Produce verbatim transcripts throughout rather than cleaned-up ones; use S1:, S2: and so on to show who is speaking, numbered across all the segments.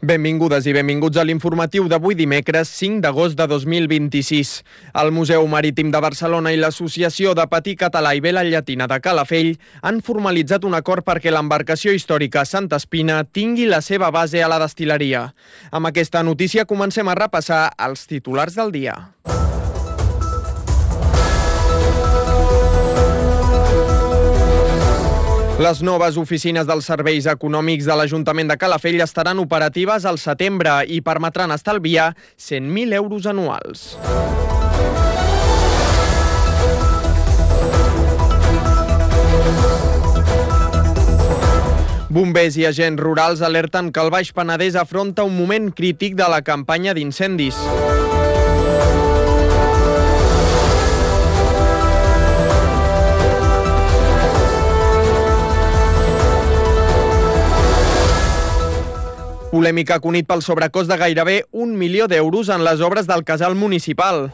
S1: Benvingudes i benvinguts a l'informatiu d'avui dimecres cinc d'agost de dos mil vint-i-sis. El Museu Marítim de Barcelona i l'Associació de Patí Català i Vela Llatina de Calafell han formalitzat un acord perquè l'embarcació històrica Santa Espina tingui la seva base a la destil·leria. Amb aquesta notícia comencem a repassar els titulars del dia. Les noves oficines dels serveis econòmics de l'Ajuntament de Calafell estaran operatives al setembre i permetran estalviar cent mil euros anuals. Bombers i agents rurals alerten que el Baix Penedès afronta un moment crític de la campanya d'incendis. Polèmica a Cunit pel sobrecost de gairebé un milió d'euros en les obres del casal municipal.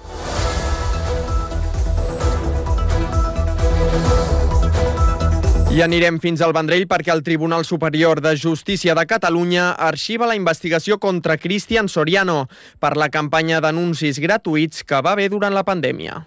S1: I anirem fins al Vendrell perquè el Tribunal Superior de Justícia de Catalunya arxiva la investigació contra Cristian Soriano per la campanya d'anuncis gratuïts que va haver durant la pandèmia.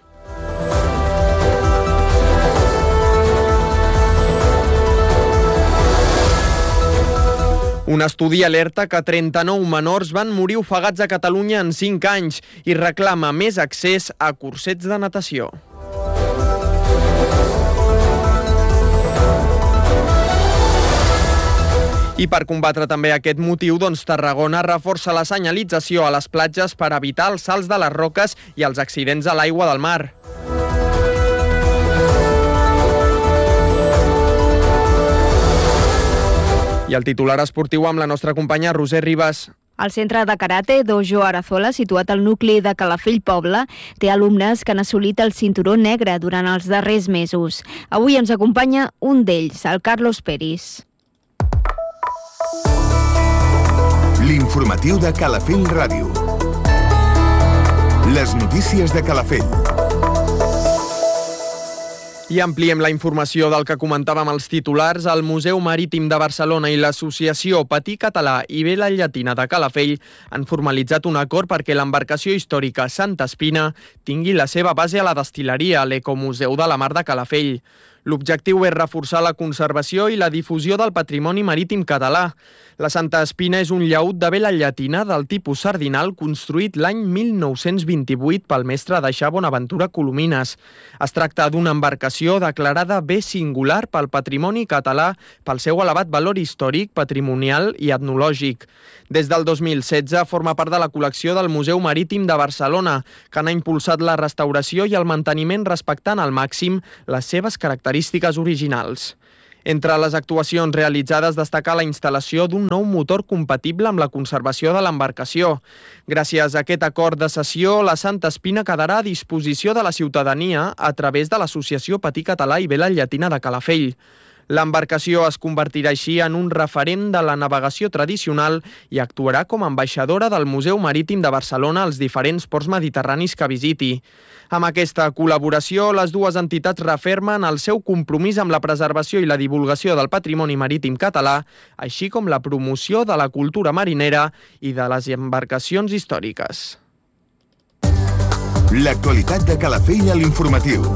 S1: Un estudi alerta que trenta-nou menors van morir ofegats a Catalunya en cinc anys i reclama més accés a cursets de natació. I per combatre també aquest motiu, doncs Tarragona reforça la senyalització a les platges per evitar els salts de les roques i els accidents a l'aigua del mar. I el titular esportiu amb la nostra companya Roser Ribas.
S2: El centre de karate Dojo Arazola, situat al nucli de Calafell Poble, té alumnes que han assolit el cinturó negre durant els darrers mesos. Avui ens acompanya un d'ells, el Carlos Peris.
S3: L'informatiu de Calafell Ràdio. Les notícies de Calafell.
S1: I ampliem la informació del que comentàvem als titulars. El Museu Marítim de Barcelona i l'Associació Patí Català i Vela Llatina de Calafell han formalitzat un acord perquè l'embarcació històrica Santa Espina tingui la seva base a la destil·leria, a l'Ecomuseu de la Mar de Calafell. L'objectiu és reforçar la conservació i la difusió del patrimoni marítim català. La Santa Espina és un llaüt de vela llatina del tipus sardinal construït l'any mil nou-cents vint-i-vuit pel mestre deixà Bonaventura Colomines. Es tracta d'una embarcació declarada bé singular pel patrimoni català pel seu elevat valor històric, patrimonial i etnològic. Des del dos mil setze forma part de la col·lecció del Museu Marítim de Barcelona, que n'ha impulsat la restauració i el manteniment respectant al màxim les seves característiques originals. Entre les actuacions realitzades destaca la instal·lació d'un nou motor compatible amb la conservació de l'embarcació. Gràcies a aquest acord de cessió, la Santa Espina quedarà a disposició de la ciutadania a través de l'Associació Patí Català i Vela Llatina de Calafell. L'embarcació es convertirà així en un referent de la navegació tradicional i actuarà com a ambaixadora del Museu Marítim de Barcelona als diferents ports mediterranis que visiti. Amb aquesta col·laboració, les dues entitats refermen el seu compromís amb la preservació i la divulgació del patrimoni marítim català, així com la promoció de la cultura marinera i de les embarcacions històriques.
S3: L'actualitat de Calafell a l'informatiu.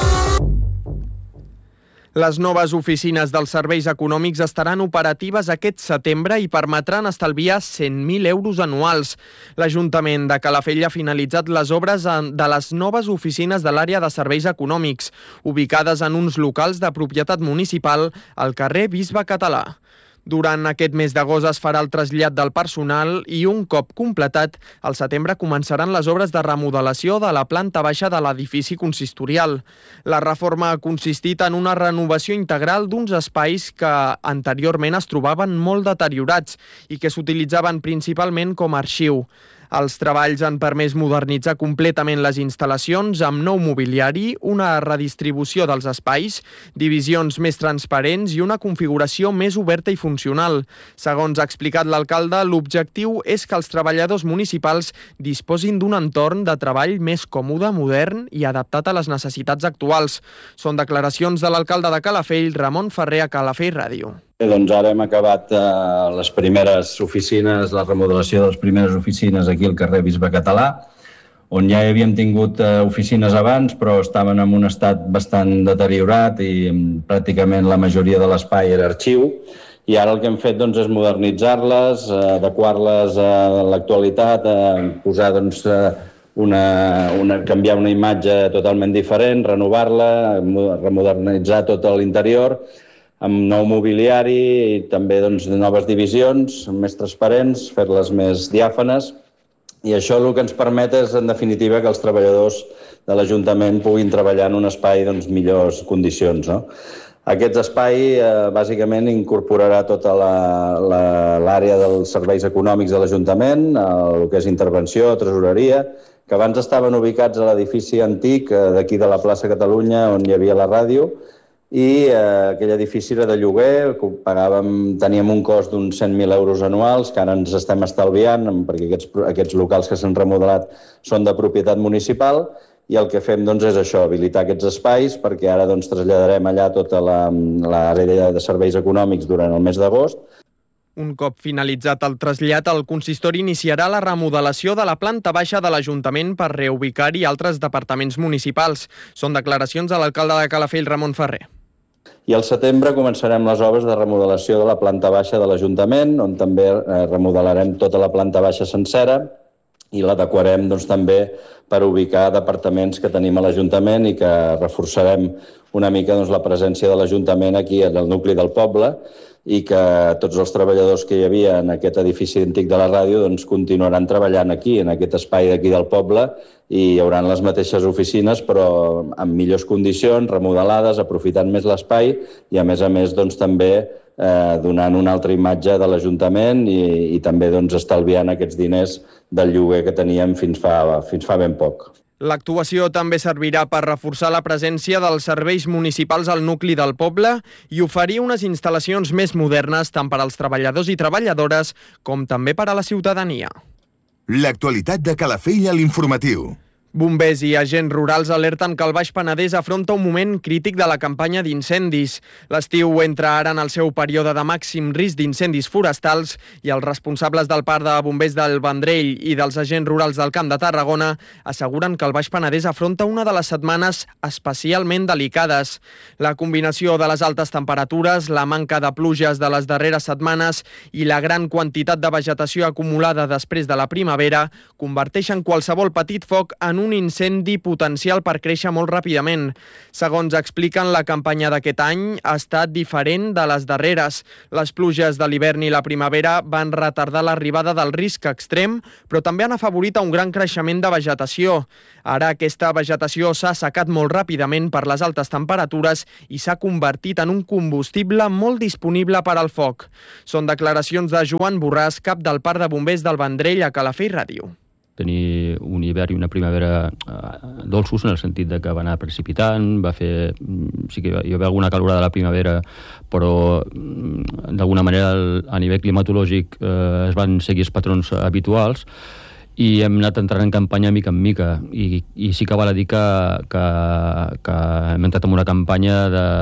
S1: Les noves oficines dels serveis econòmics estaran operatives aquest setembre i permetran estalviar cent mil euros anuals. L'Ajuntament de Calafell ha finalitzat les obres de les noves oficines de l'àrea de serveis econòmics, ubicades en uns locals de propietat municipal al carrer Bisbe Català. Durant aquest mes d'agost es farà el trasllat del personal i un cop completat, al setembre començaran les obres de remodelació de la planta baixa de l'edifici consistorial. La reforma ha consistit en una renovació integral d'uns espais que anteriorment es trobaven molt deteriorats i que s'utilitzaven principalment com a arxiu. Els treballs han permès modernitzar completament les instal·lacions amb nou mobiliari, una redistribució dels espais, divisions més transparents i una configuració més oberta i funcional. Segons ha explicat l'alcalde, l'objectiu és que els treballadors municipals disposin d'un entorn de treball més còmode, modern i adaptat a les necessitats actuals. Són declaracions de l'alcalde de Calafell, Ramon Ferrer, a Calafell Ràdio.
S4: Bé, doncs ara hem acabat eh, les primeres oficines, la remodelació de les primeres oficines aquí al carrer Bisbe Català, on ja havíem tingut eh, oficines abans, però estaven en un estat bastant deteriorat i pràcticament la majoria de l'espai era arxiu. I ara el que hem fet doncs, és modernitzar-les, eh, adequar-les a l'actualitat, eh, posar doncs, una, una, canviar una imatge totalment diferent, renovar-la, remodernitzar tot l'interior, amb nou mobiliari i també doncs, noves divisions, més transparents, fer-les més diàfanes. I això el que ens permet és, en definitiva, que els treballadors de l'Ajuntament puguin treballar en un espai doncs, millors condicions. No? Aquest espai, eh, bàsicament, incorporarà tota l'àrea dels serveis econòmics de l'Ajuntament, el que és intervenció, tresoreria, que abans estaven ubicats a l'edifici antic d'aquí de la plaça Catalunya, on hi havia la ràdio, i eh, aquell edifici era de lloguer, pagàvem, teníem un cost d'uns cent mil euros anuals, que ara ens estem estalviant, perquè aquests, aquests locals que s'han remodelat són de propietat municipal, i el que fem doncs, és això, habilitar aquests espais, perquè ara doncs, traslladarem allà tota l'àrea de serveis econòmics durant el mes d'agost.
S1: Un cop finalitzat el trasllat, el consistori iniciarà la remodelació de la planta baixa de l'Ajuntament per reubicar-hi altres departaments municipals. Són declaracions de l'alcalde de Calafell, Ramon Ferrer.
S4: I al setembre començarem les obres de remodelació de la planta baixa de l'Ajuntament, on també remodelarem tota la planta baixa sencera i l'adequarem doncs, també per ubicar departaments que tenim a l'Ajuntament i que reforçarem una mica doncs, la presència de l'Ajuntament aquí al nucli del poble i que tots els treballadors que hi havia en aquest edifici antic de la ràdio doncs, continuaran treballant aquí, en aquest espai d'aquí del poble, i hi haurà les mateixes oficines, però en millors condicions, remodelades, aprofitant més l'espai i, a més a més, doncs, també eh, donant una altra imatge de l'Ajuntament i, i també doncs, estalviant aquests diners del lloguer que teníem fins fa, fins fa ben poc.
S1: L'actuació també servirà per reforçar la presència dels serveis municipals al nucli del poble i oferir unes instal·lacions més modernes tant per als treballadors i treballadores com també per a la ciutadania.
S3: L'actualitat de Calafell a l'informatiu.
S1: Bombers i agents rurals alerten que el Baix Penedès afronta un moment crític de la campanya d'incendis. L'estiu entra ara en el seu període de màxim risc d'incendis forestals i els responsables del Parc de Bombers del Vendrell i dels agents rurals del Camp de Tarragona asseguren que el Baix Penedès afronta una de les setmanes especialment delicades. La combinació de les altes temperatures, la manca de pluges de les darreres setmanes i la gran quantitat de vegetació acumulada després de la primavera converteixen qualsevol petit foc en un un incendi potencial per créixer molt ràpidament. Segons expliquen, la campanya d'aquest any ha estat diferent de les darreres. Les pluges de l'hivern i la primavera van retardar l'arribada del risc extrem, però també han afavorit un gran creixement de vegetació. Ara aquesta vegetació s'ha assecat molt ràpidament per les altes temperatures i s'ha convertit en un combustible molt disponible per al foc. Són declaracions de Joan Borràs, cap del Parc de Bombers del Vendrell a Calafell Ràdio.
S5: Tenir un hivern i una primavera eh, dolços en el sentit de que va anar precipitant, va fer, sí que hi va haver alguna calorada de la primavera, però d'alguna manera a nivell climatològic eh, es van seguir els patrons habituals i hem anat entrant en campanya mica en mica i, i sí que val a dir que, que, que hem entrat en una campanya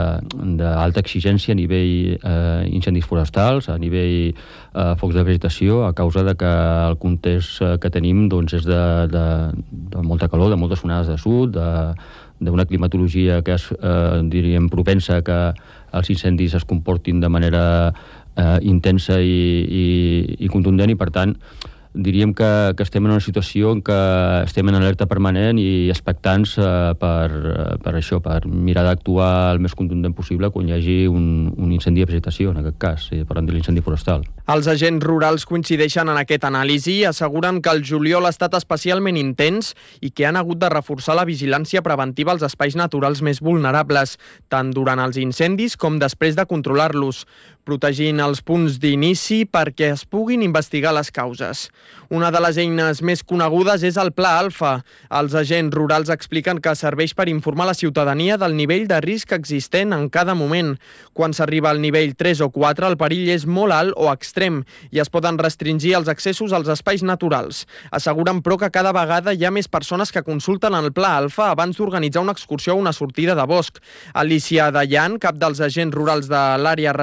S5: d'alta exigència a nivell eh, incendis forestals, a nivell eh, focs de vegetació, a causa de que el context que tenim doncs, és de, de, de molta calor, de moltes onades de sud, d'una climatologia que és, eh, diríem, propensa que els incendis es comportin de manera eh, intensa i, i, i contundent i, per tant, diríem que, que estem en una situació en què estem en alerta permanent i expectants eh, per, per això, per mirar d'actuar el més contundent possible quan hi hagi un, un incendi de vegetació, en aquest cas, si parlem de l'incendi forestal.
S1: Els agents rurals coincideixen en aquest anàlisi, asseguren que el juliol ha estat especialment intens i que han hagut de reforçar la vigilància preventiva als espais naturals més vulnerables, tant durant els incendis com després de controlar-los, protegint els punts d'inici perquè es puguin investigar les causes. Una de les eines més conegudes és el Pla Alfa. Els agents rurals expliquen que serveix per informar la ciutadania del nivell de risc existent en cada moment. Quan s'arriba al nivell tres o quatre, el perill és molt alt o extrem i es poden restringir els accessos als espais naturals. Asseguren, però, que cada vegada hi ha més persones que consulten el Pla Alfa abans d'organitzar una excursió o una sortida de bosc. Alicia Dayan, cap dels agents rurals de l'àrea regional de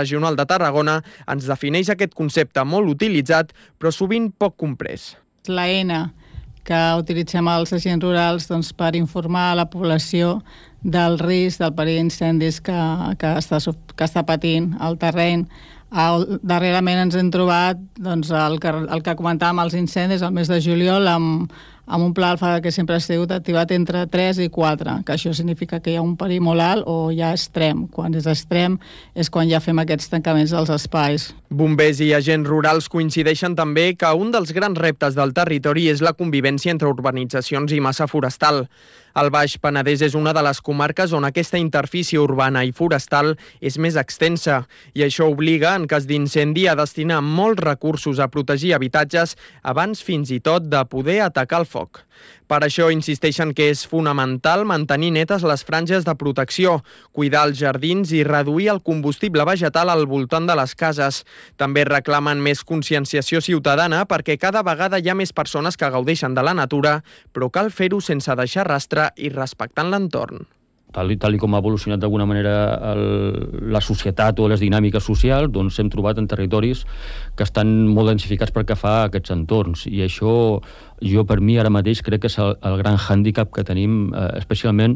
S1: Tarragona ens defineix aquest concepte molt utilitzat, però sovint poc comprès.
S6: L'E N que utilitzem els agents rurals doncs, per informar a la població del risc, del perill d'incendis que, que, està, que està patint el terreny. El, darrerament ens hem trobat doncs, el, que, el que comentàvem, els incendis el mes de juliol amb, amb un pla alfa que sempre ha sigut activat entre tres i quatre, que això significa que hi ha un perill molt alt o ja extrem. Quan és extrem és quan ja fem aquests tancaments dels espais.
S1: Bombers i agents rurals coincideixen també que un dels grans reptes del territori és la convivència entre urbanitzacions i massa forestal. El Baix Penedès és una de les comarques on aquesta interfície urbana i forestal és més extensa i això obliga, en cas d'incendi, a destinar molts recursos a protegir habitatges abans fins i tot de poder atacar el foc. Per això insisteixen que és fonamental mantenir netes les franges de protecció, cuidar els jardins i reduir el combustible vegetal al voltant de les cases. També reclamen més conscienciació ciutadana perquè cada vegada hi ha més persones que gaudeixen de la natura, però cal fer-ho sense deixar rastre i respectant l'entorn.
S5: Tal i, tal i com ha evolucionat d'alguna manera el, la societat o les dinàmiques socials, doncs hem trobat en territoris que estan molt densificats pel que fa a aquests entorns. I això, jo per mi ara mateix crec que és el, el gran hàndicap que tenim, eh, especialment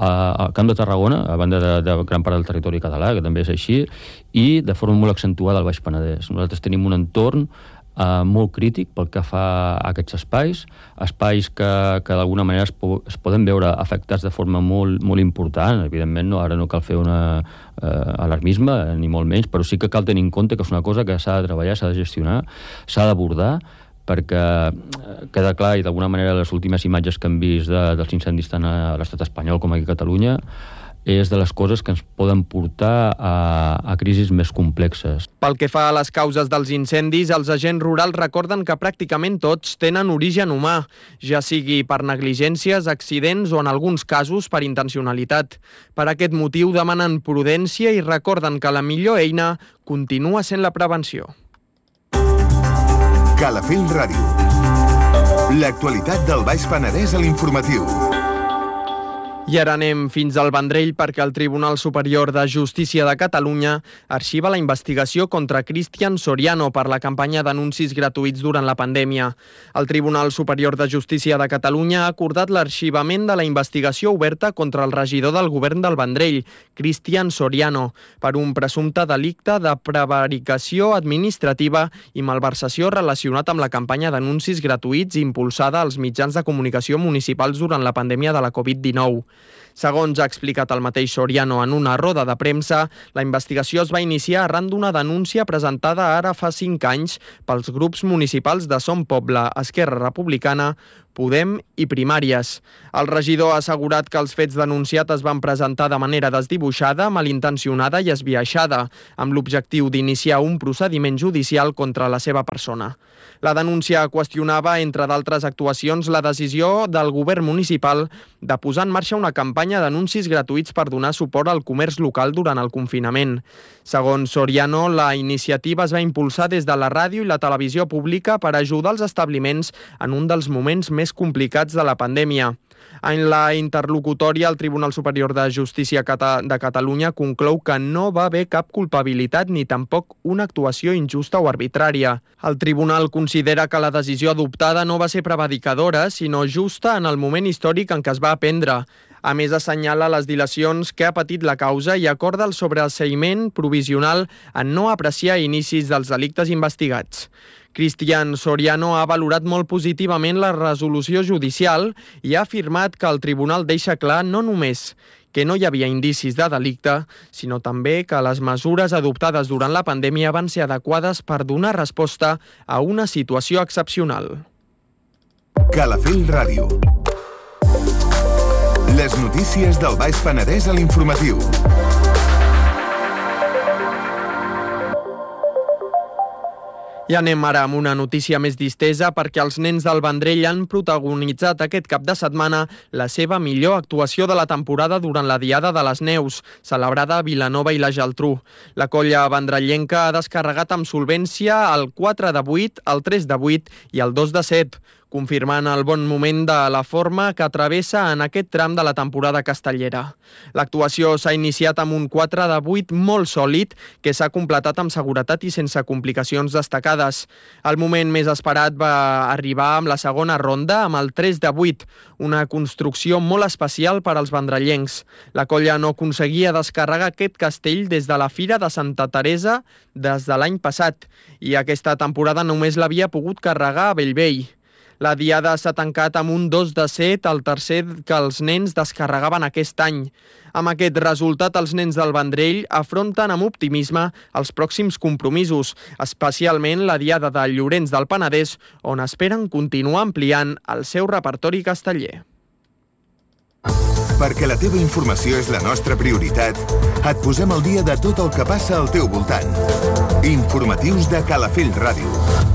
S5: al Camp de Tarragona, a banda de, de gran part del territori català, que també és així, i de forma molt accentuada al Baix Penedès. Nosaltres tenim un entorn Uh, molt crític pel que fa a aquests espais, espais que, que d'alguna manera es, po es poden veure afectats de forma molt, molt important. Evidentment, no, ara no cal fer una uh, alarmisme, ni molt menys, però sí que cal tenir en compte que és una cosa que s'ha de treballar, s'ha de gestionar, s'ha d'abordar, perquè queda clar, i d'alguna manera les últimes imatges que hem vist de, dels incendis tant a l'estat espanyol com aquí a Catalunya, és de les coses que ens poden portar a, a crisis més complexes.
S1: Pel que fa a les causes dels incendis, els agents rurals recorden que pràcticament tots tenen origen humà, ja sigui per negligències, accidents o en alguns casos per intencionalitat. Per aquest motiu demanen prudència i recorden que la millor eina continua sent la prevenció.
S3: Calafell Ràdio. L'actualitat del Baix Penedès a l'informatiu.
S1: I ara anem fins al Vendrell perquè el Tribunal Superior de Justícia de Catalunya arxiva la investigació contra Cristian Soriano per la campanya d'anuncis gratuïts durant la pandèmia. El Tribunal Superior de Justícia de Catalunya ha acordat l'arxivament de la investigació oberta contra el regidor del govern del Vendrell, Cristian Soriano, per un presumpte delicte de prevaricació administrativa i malversació relacionat amb la campanya d'anuncis gratuïts impulsada als mitjans de comunicació municipals durant la pandèmia de la covid dinou. Segons ha explicat el mateix Soriano en una roda de premsa, la investigació es va iniciar arran d'una denúncia presentada ara fa cinc anys pels grups municipals de Som Poble, Esquerra Republicana, Podem i Primàries. El regidor ha assegurat que els fets denunciats es van presentar de manera desdibuixada, malintencionada i esbiaixada, amb l'objectiu d'iniciar un procediment judicial contra la seva persona. La denúncia qüestionava, entre d'altres actuacions, la decisió del govern municipal de posar en marxa una campanya d'anuncis gratuïts per donar suport al comerç local durant el confinament. Segons Soriano, la iniciativa es va impulsar des de la ràdio i la televisió pública per ajudar els establiments en un dels moments més complicats de la pandèmia. En la interlocutòria, el Tribunal Superior de Justícia de Catalunya conclou que no va haver cap culpabilitat ni tampoc una actuació injusta o arbitrària. El tribunal considera que la decisió adoptada no va ser prevaricadora, sinó justa en el moment històric en què es va prendre. A més, assenyala les dilacions que ha patit la causa i acorda el sobreseïment provisional en no apreciar inicis dels delictes investigats. Cristian Soriano ha valorat molt positivament la resolució judicial i ha afirmat que el tribunal deixa clar no només que no hi havia indicis de delicte, sinó també que les mesures adoptades durant la pandèmia van ser adequades per donar resposta a una situació excepcional.
S3: Calafell Ràdio. Les notícies del Baix Penedès a l'informatiu.
S1: I anem ara amb una notícia més distesa perquè els nens del Vendrell han protagonitzat aquest cap de setmana la seva millor actuació de la temporada durant la Diada de les Neus, celebrada a Vilanova i la Geltrú. La colla vendrellenca ha descarregat amb solvència el quatre de vuit, el tres de vuit i el dos de set. confirmant el bon moment de la forma que travessa en aquest tram de la temporada castellera. L'actuació s'ha iniciat amb un quatre de vuit molt sòlid que s'ha completat amb seguretat i sense complicacions destacades. El moment més esperat va arribar amb la segona ronda amb el tres de vuit, una construcció molt especial per als vendrellencs. La colla no aconseguia descarregar aquest castell des de la Fira de Santa Teresa des de l'any passat i aquesta temporada només l'havia pogut carregar a Bellvei. La diada s'ha tancat amb un dos de set, el tercer que els nens descarregaven aquest any. Amb aquest resultat, els nens del Vendrell afronten amb optimisme els pròxims compromisos, especialment la diada de Llorenç del Penedès, on esperen continuar ampliant el seu repertori casteller.
S3: Perquè la teva informació és la nostra prioritat, et posem al dia de tot el que passa al teu voltant. Informatius de Calafell Ràdio.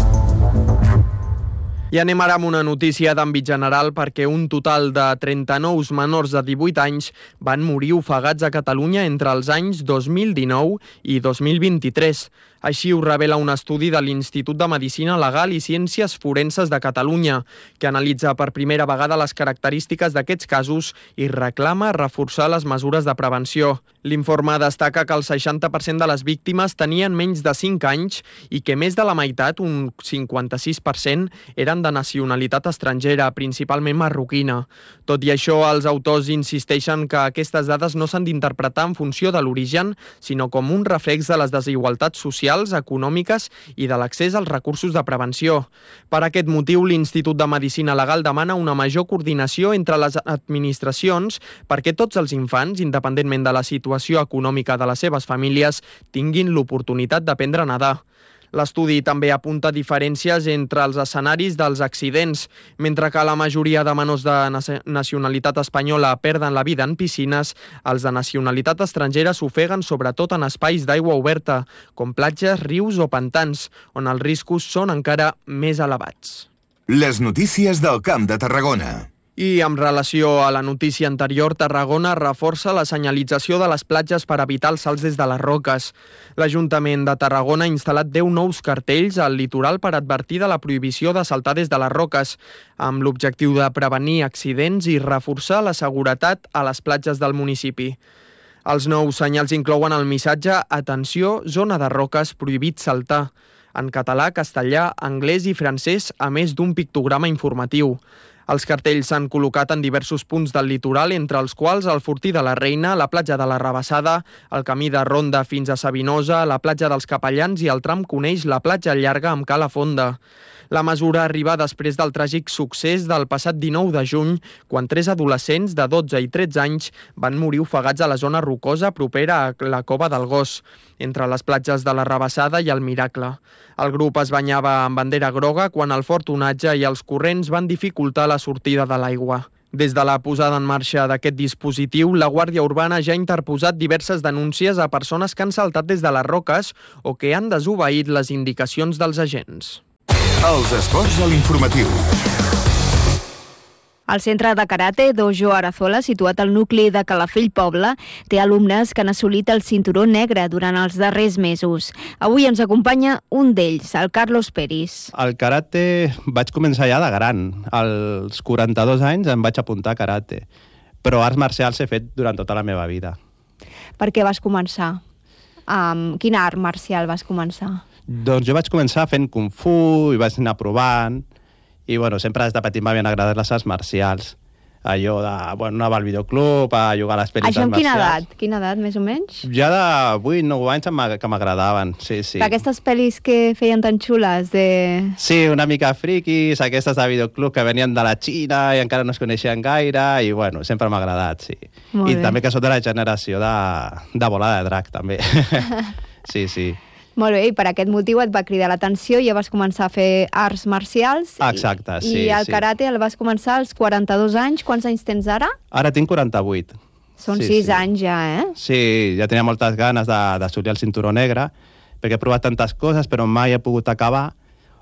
S1: I anem ara amb una notícia d'àmbit general perquè un total de trenta-nou menors de divuit anys van morir ofegats a Catalunya entre els anys dos mil dinou i dos mil vint-i-tres. Així ho revela un estudi de l'Institut de Medicina Legal i Ciències Forenses de Catalunya, que analitza per primera vegada les característiques d'aquests casos i reclama reforçar les mesures de prevenció. L'informe destaca que el seixanta per cent de les víctimes tenien menys de cinc anys i que més de la meitat, un cinquanta-sis per cent, eren de nacionalitat estrangera, principalment marroquina. Tot i això, els autors insisteixen que aquestes dades no s'han d'interpretar en funció de l'origen, sinó com un reflex de les desigualtats socials, econòmiques i de l'accés als recursos de prevenció. Per aquest motiu, l'Institut de Medicina Legal demana una major coordinació entre les administracions perquè tots els infants, independentment de la situació econòmica de les seves famílies, tinguin l'oportunitat d'aprendre a nedar. L'estudi també apunta diferències entre els escenaris dels accidents. Mentre que la majoria de menors de nacionalitat espanyola perden la vida en piscines, els de nacionalitat estrangera s'ofeguen sobretot en espais d'aigua oberta, com platges, rius o pantans, on els riscos són encara més elevats.
S3: Les notícies del Camp de Tarragona.
S1: I amb relació a la notícia anterior, Tarragona reforça la senyalització de les platges per evitar els salts des de les roques. L'Ajuntament de Tarragona ha instal·lat deu nous cartells al litoral per advertir de la prohibició de saltar des de les roques, amb l'objectiu de prevenir accidents i reforçar la seguretat a les platges del municipi. Els nous senyals inclouen el missatge «Atenció, zona de roques, prohibit saltar», en català, castellà, anglès i francès, a més d'un pictograma informatiu. Els cartells s'han col·locat en diversos punts del litoral, entre els quals el Fortí de la Reina, la platja de la Rabassada, el camí de Ronda fins a Sabinosa, la platja dels Capellans i el tram coneix la platja llarga amb Cala Fonda. La mesura arriba després del tràgic succés del passat dinou de juny, quan tres adolescents de dotze i tretze anys van morir ofegats a la zona rocosa propera a la Cova del Gos, entre les platges de la Rabassada i el Miracle. El grup es banyava amb bandera groga quan el fort onatge i els corrents van dificultar la sortida de l'aigua. Des de la posada en marxa d'aquest dispositiu, la Guàrdia Urbana ja ha interposat diverses denúncies a persones que han saltat des de les roques o que han desobeït les indicacions dels agents.
S3: Els esports a l'informatiu.
S2: El centre de karate Dojo Arazola, situat al nucli de Calafell Poble, té alumnes que han assolit el cinturó negre durant els darrers mesos. Avui ens acompanya un d'ells, el Carlos Peris.
S7: El karate vaig començar ja de gran. Als quaranta-dos anys em vaig apuntar a karate, però arts marcials he fet durant tota la meva vida.
S2: Per què vas començar? Um, quina art marcial vas començar?
S7: Doncs jo vaig començar fent kung fu i vaig anar provant i bueno, sempre des de petit m'havien agradat les arts marcials. Allò de, bueno, anar al videoclub, a jugar a les pel·lis
S2: Això amb
S7: marcials.
S2: quina edat? Quina edat, més o menys?
S7: Ja de vuit nou anys que m'agradaven, sí, sí.
S2: D'aquestes pel·lis que feien tan xules de...
S7: Sí, una mica friquis, aquestes de videoclub que venien de la Xina i encara no es coneixien gaire i bueno, sempre m'ha agradat, sí.
S2: Molt
S7: I
S2: bé.
S7: també que soc de la generació de, de bola de drac, també. Sí, sí.
S2: Molt bé, i per aquest motiu et va cridar l'atenció i ja vas començar a fer arts marcials.
S7: Exacte,
S2: i,
S7: sí.
S2: I el
S7: sí.
S2: karate el vas començar als quaranta-dos anys. Quants anys tens ara?
S7: Ara tinc quaranta-vuit.
S2: Són
S7: sí,
S2: sis
S7: sí.
S2: anys ja, eh?
S7: Sí, ja tenia moltes ganes d'assolir el cinturó negre, perquè he provat tantes coses, però mai he pogut acabar,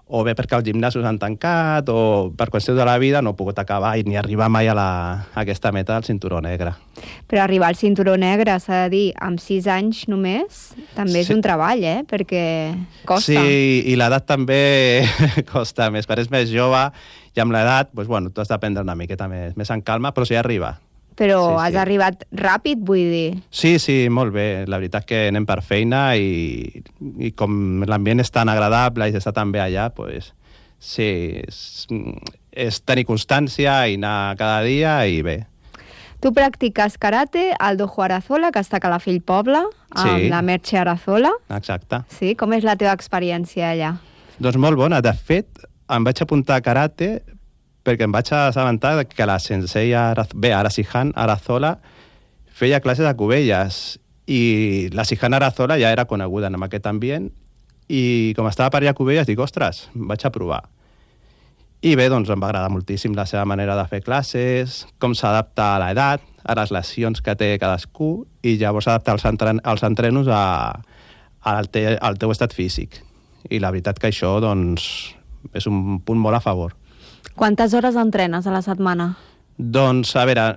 S7: o bé perquè els gimnasos han tancat, o per qüestió de la vida no he pogut acabar i ni arribar mai a, la, a aquesta meta del cinturó negre.
S2: Però arribar al cinturó negre, s'ha de dir, amb sis anys només, també és
S7: Sí.
S2: un treball, eh? Perquè costa.
S7: Sí, i l'edat també costa més. Quan és més jove i amb l'edat, doncs, bueno, tu has d'aprendre una miqueta més, més en calma, però sí arriba.
S2: Però
S7: Sí,
S2: has
S7: sí.
S2: arribat ràpid, vull dir.
S7: Sí, sí, molt bé. La veritat que anem per feina i, i com l'ambient és tan agradable i s'està tan bé allà, doncs, sí, és, és tenir constància i anar cada dia i bé.
S2: Tu practiques karate al Dojo Arazola, que està a Calafell Poble, amb
S7: Sí.
S2: la Merche Arazola.
S7: Exacte.
S2: Sí? Com és la teva experiència allà?
S7: Doncs molt bona. De fet, em vaig apuntar a karate perquè em vaig assabentar que la sensei Araz... bé, ara Sihan Arazola feia classes a Cubelles i la Sihan Arazola ja era coneguda en aquest ambient i com estava per allà a Cubelles dic, ostres, vaig a provar. I bé, doncs em va agradar moltíssim la seva manera de fer classes, com s'adapta a l'edat, a les lesions que té cadascú i llavors adaptar els, entren els entrenos a, al, te al teu estat físic. I la veritat que això doncs, és un punt molt a favor.
S2: Quantes hores entrenes a la setmana?
S7: Doncs, a veure,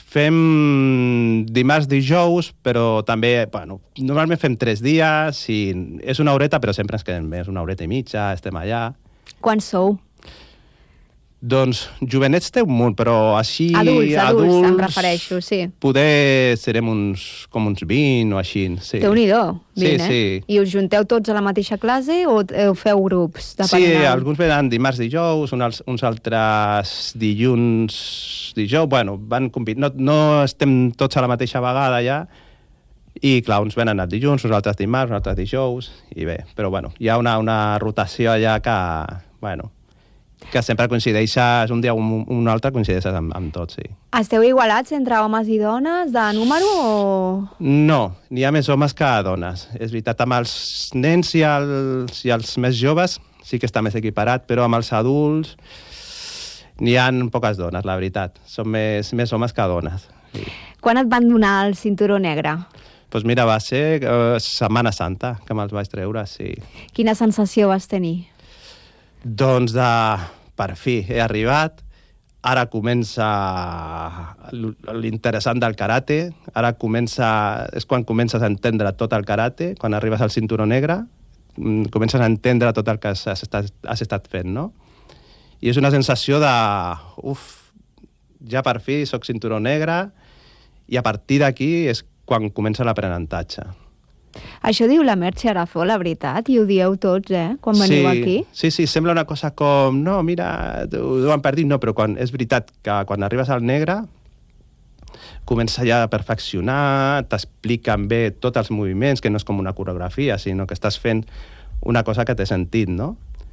S7: fem dimarts, dijous, però també, bueno, normalment fem tres dies i és una horeta, però sempre ens quedem més, una horeta i mitja, estem allà.
S2: Quants sou?
S7: Doncs jovenets té un munt, però així...
S2: Adults, adults,
S7: adults
S2: em refereixo, sí.
S7: Poder serem uns, com uns vint o així, sí.
S2: Déu-n'hi-do, vint,
S7: sí,
S2: eh?
S7: sí.
S2: I us junteu tots a la mateixa classe o eh, feu grups?
S7: Sí,
S2: depenent?
S7: alguns venen dimarts, dijous, uns, uns altres dilluns, dijous, bueno, van convid... no, no estem tots a la mateixa vegada ja, i clar, uns venen el dilluns, uns altres dimarts, uns altres dijous, i bé, però bueno, hi ha una, una rotació allà que, bueno, que sempre coincideixes, un dia o un, un altre coincideixes amb, amb tots, sí.
S2: Esteu igualats entre homes i dones de número o...?
S7: No, n'hi ha més homes que dones. És veritat, amb els nens i els, i els més joves sí que està més equiparat, però amb els adults n'hi ha poques dones, la veritat. Són més, més homes que dones. Sí.
S2: Quan et van donar el cinturó negre?
S7: Doncs pues mira, va ser uh, Setmana Santa que me'ls vaig treure, sí.
S2: Quina sensació vas tenir?
S7: Doncs de, per fi, he arribat. Ara comença l'interessant del karate. Ara comença, és quan comences a entendre tot el karate, quan arribes al cinturó negre, comences a entendre tot el que has estat, has estat fent, no? I és una sensació de... Uf, ja per fi soc cinturó negre i a partir d'aquí és quan comença l'aprenentatge.
S2: Això diu la Merche Arazola, veritat? I ho dieu tots, eh? Quan veniu
S7: sí,
S2: aquí?
S7: Sí, sí, sembla una cosa com... No, mira, ho deuen per dir, no, però quan, és veritat que quan arribes al negre comença ja a perfeccionar, t'expliquen bé tots els moviments, que no és com una coreografia, sinó que estàs fent una cosa que té sentit, no?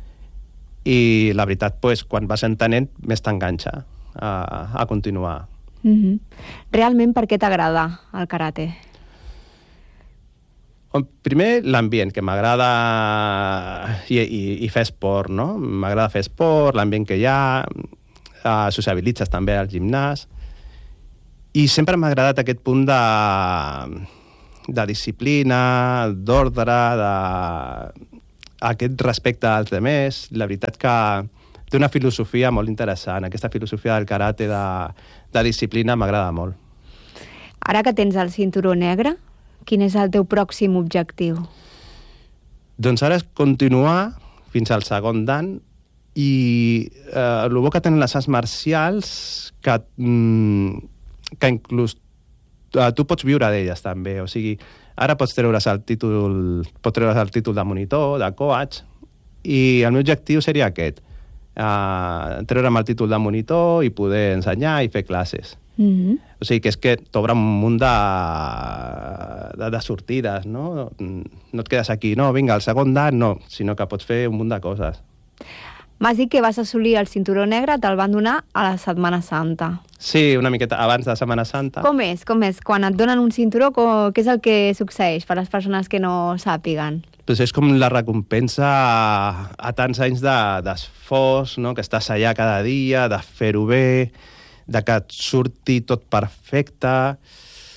S7: I la veritat, pues, quan vas entenent, més t'enganxa a, a continuar.
S2: Mm-hmm. Realment, per què t'agrada el karate?
S7: Primer, l'ambient, que m'agrada i, i, i fer esport, no? M'agrada fer esport, l'ambient que hi ha, uh, sociabilitzes també al gimnàs, i sempre m'ha agradat aquest punt de, de disciplina, d'ordre, de aquest respecte als demés. La veritat que té una filosofia molt interessant. Aquesta filosofia del karate de, de disciplina m'agrada molt.
S2: Ara que tens el cinturó negre, quin és el teu pròxim objectiu?
S7: Doncs ara és continuar fins al segon dan i eh, el bo que tenen les arts marcials que, mm, que inclús eh, tu pots viure d'elles també, o sigui, ara pots treure's el títol, pots treure's el títol de monitor, de coach, i el meu objectiu seria aquest, eh, treure'm el títol de monitor i poder ensenyar i fer classes.
S2: Mm-hmm.
S7: O sigui, que és que t'obre un munt de, de, de sortides, no? No et quedes aquí, no, vinga, el segon dan, no, sinó que pots fer un munt de coses.
S2: M'has dit que vas assolir el cinturó negre, te'l van donar a la Setmana Santa.
S7: Sí, una miqueta abans de Setmana Santa.
S2: Com és? Com és? Quan et donen un cinturó, com, què és el que succeeix per a les persones que no sàpiguen?
S7: Pues és com la recompensa a, a tants anys d'esforç, de, no? Que estàs allà cada dia, de fer-ho bé, de que et surti tot perfecte.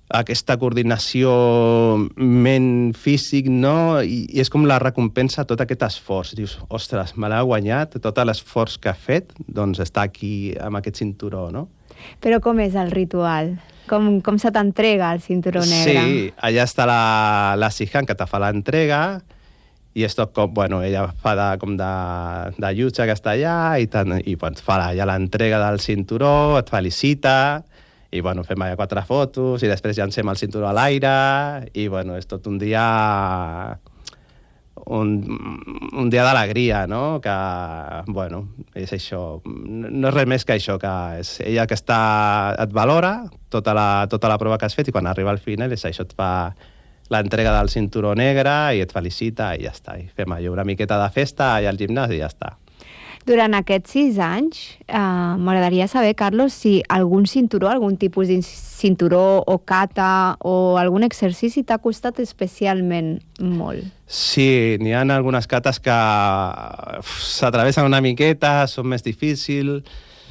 S7: aquesta coordinació ment-físic, no? I, I és com la recompensa tot aquest esforç. Dius, ostres, me l'ha guanyat, tot l'esforç que ha fet, doncs està aquí amb aquest cinturó, no?
S2: Però com és el ritual? Com, com se t'entrega el cinturó negre?
S7: Sí, allà està la, la Sihan que te fa l'entrega i és tot com, bueno, ella fa de, com de, de jutge que està allà i, tant, i doncs, fa ja l'entrega del cinturó, et felicita i bueno, fem allà quatre fotos i després llancem el cinturó a l'aire i bueno, és tot un dia un, un dia d'alegria, no? Que, bueno, és això. No és res més que això, que és ella que està, et valora tota la, tota la prova que has fet i quan arriba al final és això, et fa l'entrega del cinturó negre i et felicita i ja està. I fem allò una miqueta de festa allà al gimnàs i ja està.
S2: Durant aquests sis anys, eh, m'agradaria saber, Carlos, si algun cinturó, algun tipus de cinturó o kata o algun exercici t'ha costat especialment molt.
S7: Sí, n'hi ha algunes kates que s'atravessen una miqueta, són més difícils.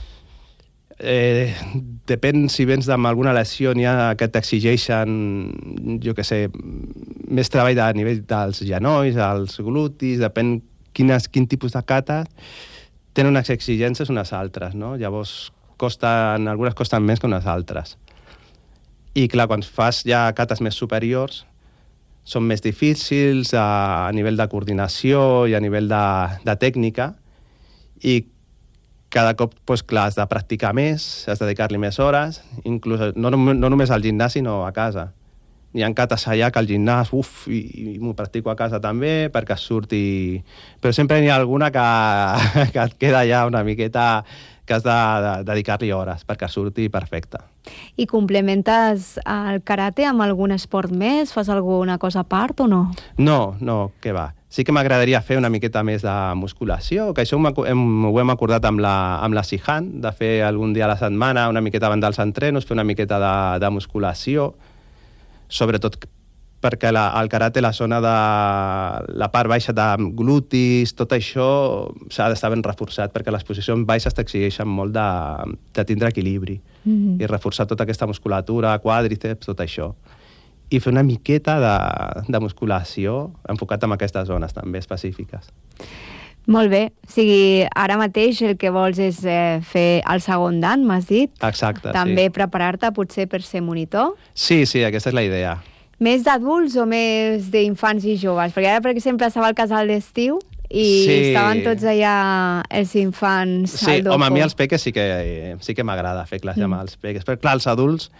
S7: Eh, depèn si vens amb alguna lesió, n'hi ha que t'exigeixen, jo què sé, més treball a nivell dels genolls, dels glutis, depèn quines, quin tipus de kata. Tenen unes exigències unes altres, no? Llavors, costen, algunes costen més que unes altres. I clar, quan fas ja katas més superiors, són més difícils a, a nivell de coordinació i a nivell de, de tècnica, i cada cop, doncs, clar, has de practicar més, has de dedicar-li més hores, inclús no, no, no només al gimnàs, sinó a casa. N'hi ha katas allà que al gimnàs, uf, i, i m'ho practico a casa també, perquè surti... Però sempre n'hi ha alguna que, que et queda ja una miqueta que has de, de dedicar-li hores perquè surti perfecta.
S2: I complementes el karate amb algun esport més? Fas alguna cosa a part o no?
S7: No, no, què va. Sí que m'agradaria fer una miqueta més de musculació, que això ho hem, ho hem acordat amb la, amb la Sihan, de fer algun dia a la setmana una miqueta abans dels entrenos, fer una miqueta de, de musculació, sobretot perquè la, el karate, la zona de la part baixa de glutis, tot això s'ha d'estar ben reforçat, perquè les posicions baixes t'exigeixen molt de, de tindre equilibri, mm-hmm. i reforçar tota aquesta musculatura, quàdriceps, tot això. I fer una miqueta de, de musculació enfocat en aquestes zones també específiques.
S2: Molt bé. O sigui, ara mateix el que vols és eh, fer el segon dan, m'has dit?
S7: Exacte,
S2: també
S7: sí.
S2: preparar-te potser per ser monitor?
S7: Sí, sí, aquesta és la idea.
S2: Més d'adults o més d'infants i joves? Perquè ara, per exemple, estava al casal d'estiu i sí. estaven tots allà els infants
S7: sí,
S2: al dojo.
S7: Home, a mi els peques sí que, sí que m'agrada fer classe mm. amb els peques. Però clar, els adults,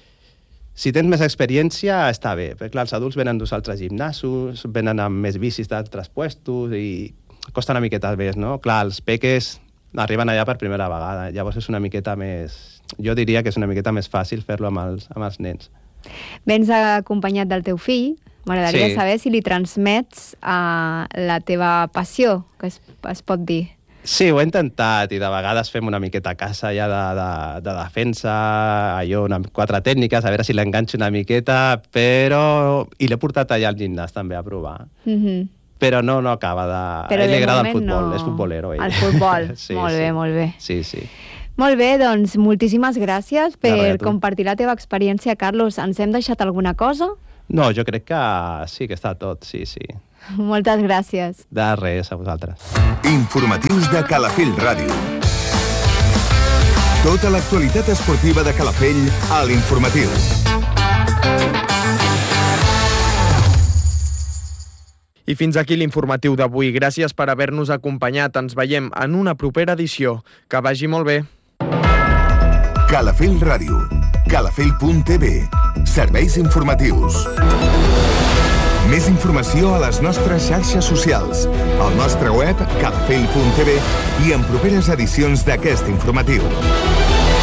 S7: si tens més experiència, està bé. Perquè clar, els adults venen d'uns altres gimnasos, venen amb més bicis d'altres puestos i costa una miqueta més, no? Clar, els peques arriben allà per primera vegada. Llavors és una miqueta més... Jo diria que és una miqueta més fàcil fer-lo amb els, amb els nens.
S2: Vens acompanyat del teu fill. M'agradaria sí. saber si li transmets uh, la teva passió, que es, es pot dir.
S7: Sí, ho he intentat, i de vegades fem una miqueta a casa ja de, de, de defensa, allò, una, quatre tècniques, a veure si l'enganxo una miqueta, però... I l'he portat allà al gimnàs també a provar. Mhm. Però no, no acaba de...
S2: Però
S7: a ell li agrada el futbol,
S2: no...
S7: és futbolero. Ell.
S2: El futbol,
S7: sí,
S2: molt
S7: sí.
S2: bé, molt bé.
S7: Sí, sí.
S2: Molt bé, doncs moltíssimes gràcies per
S7: res,
S2: compartir la teva experiència, Carlos. Ens hem deixat alguna cosa?
S7: No, jo crec que sí, que està tot, sí, sí.
S2: Moltes gràcies.
S7: De res, a vosaltres.
S3: Informatius de Calafell Ràdio. Tota l'actualitat esportiva de Calafell a l'Informatiu.
S1: I fins aquí l'informatiu d'avui. Gràcies per haver-nos acompanyat. Ens veiem en una propera edició. Que vagi molt bé.
S3: Calafell Ràdio. Calafell punt t v. Serveis informatius. Més informació a les nostres xarxes socials, al nostre web calafell punt t v i en properes edicions d'aquest informatiu.